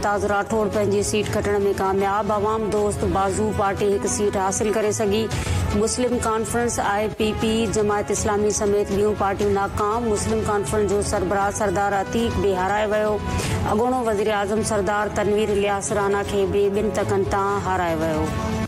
मुमताज राठौड़ पंहिंजी सीट खटण में कामयाब। अवाम दोस्त बाज़ू पार्टी हिकु सीट हासिल करे सघी। मुस्लिम कॉन्फ्रेंस IPP जमायत इस्लामी समेत ॿियूं पार्टियूं नाकाम। मुस्लिम कॉन्फ्रेंस जो सरबराह सरदार अतीक बि हाराए वियो। अॻूणो वज़ीर आज़म सरदार तनवीर इलियास राणा खे बि 2 टकनि तां हाराए वियो।